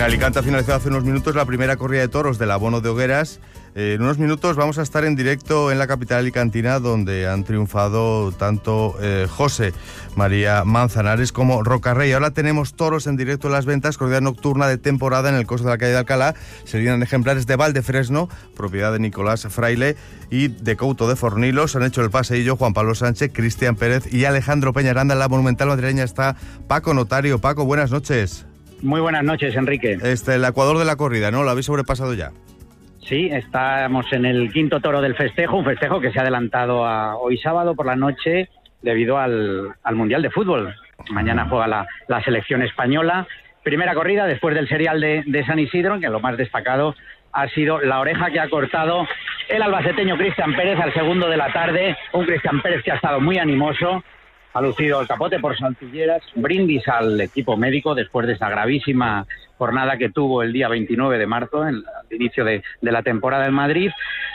Alicante ha finalizado hace unos minutos la primera corrida de toros del abono de hogueras. En unos minutos vamos a estar en directo en la capital alicantina, donde han triunfado tanto José María Manzanares como Rocarrey. Ahora tenemos toros en directo en las ventas, corrida nocturna de temporada en el coso de la calle de Alcalá. Serían ejemplares de Valdefresno, propiedad de Nicolás Fraile, y de Couto de Fornilos. Han hecho el paseillo Juan Pablo Sánchez, Cristian Pérez y Alejandro Peñaranda. En la monumental madrileña está Paco Notario. Paco, buenas noches. Muy buenas noches, Enrique. El ecuador de la corrida, ¿no? ¿Lo habéis sobrepasado ya? Sí, estamos en el quinto toro del festejo, un festejo que se ha adelantado a hoy sábado por la noche debido al Mundial de Fútbol. Mañana juega la selección española. Primera corrida después del serial de San Isidro, que lo más destacado ha sido la oreja que ha cortado el albaceteño Cristian Pérez al segundo de la tarde. Un Cristian Pérez que ha estado muy animoso. Ha lucido el capote por Saltilleras, brindis al equipo médico después de esa gravísima jornada que tuvo el día 29 de marzo, al inicio de la temporada en Madrid.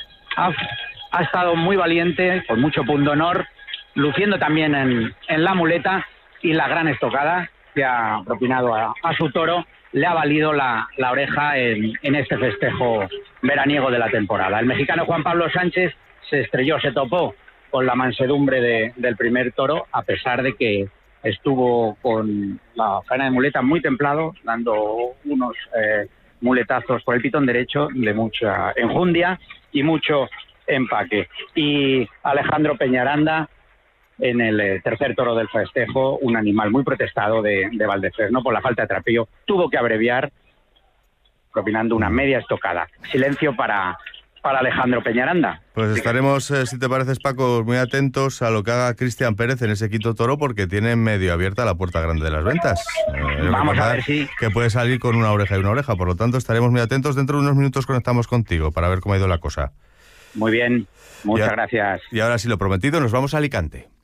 Ha estado muy valiente, con mucho pundonor, luciendo también en la muleta, y la gran estocada que ha propinado a su toro le ha valido la oreja en este festejo veraniego de la temporada. El mexicano Juan Pablo Sánchez se estrelló, se topó con la mansedumbre del primer toro, a pesar de que estuvo con la faena de muleta muy templado, dando unos muletazos por el pitón derecho de mucha enjundia y mucho empaque. Y Alejandro Peñaranda, en el tercer toro del festejo, un animal muy protestado de Valdefresno por la falta de trapillo, tuvo que abreviar, propinando una media estocada. Silencio para Alejandro Peñaranda. Pues estaremos, si te pareces, Paco, muy atentos a lo que haga Cristian Pérez en ese quinto toro, porque tiene medio abierta la puerta grande de las ventas. Vamos a ver si... Que puede salir con una oreja y una oreja, por lo tanto estaremos muy atentos. Dentro de unos minutos conectamos contigo para ver cómo ha ido la cosa. Muy bien, muchas gracias. Y ahora sí, lo prometido, nos vamos a Alicante.